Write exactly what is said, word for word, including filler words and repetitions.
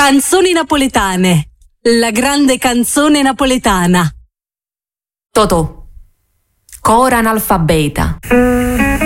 Canzoni napoletane. La grande canzone napoletana. Totò. Cora analfabeta.